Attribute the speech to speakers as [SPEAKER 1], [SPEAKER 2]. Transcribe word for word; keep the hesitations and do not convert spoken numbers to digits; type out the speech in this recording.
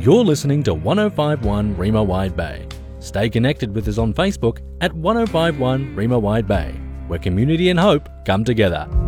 [SPEAKER 1] You're listening to one oh five point one Rima Wide Bay. Stay connected with us on Facebook at one oh five point one Rima Wide Bay, where community and hope come together.